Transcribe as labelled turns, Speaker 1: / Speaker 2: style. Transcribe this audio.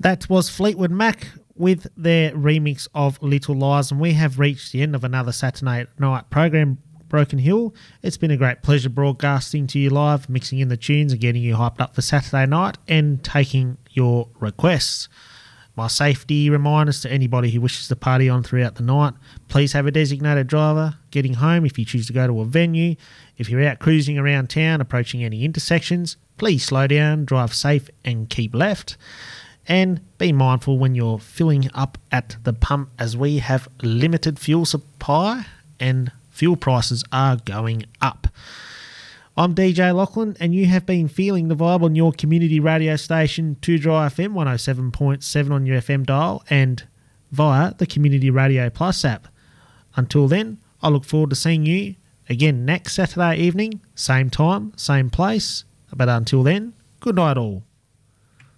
Speaker 1: That was Fleetwood Mac with their remix of Little Lies, and we have reached the end of another Saturday night program, Broken Hill. It's been a great pleasure broadcasting to you live, mixing in the tunes and getting you hyped up for Saturday night and taking your requests. My safety reminders to anybody who wishes to party on throughout the night: please have a designated driver getting home if you choose to go to a venue. If you're out cruising around town, approaching any intersections, please slow down, drive safe and keep left. And be mindful when you're filling up at the pump, as we have limited fuel supply and fuel prices are going up. I'm DJ Lachlan, and you have been feeling the vibe on your community radio station, 2Dry FM 107.7 on your FM dial and via the Community Radio Plus app. Until then, I look forward to seeing you again next Saturday evening, same time, same place. But until then, good night all.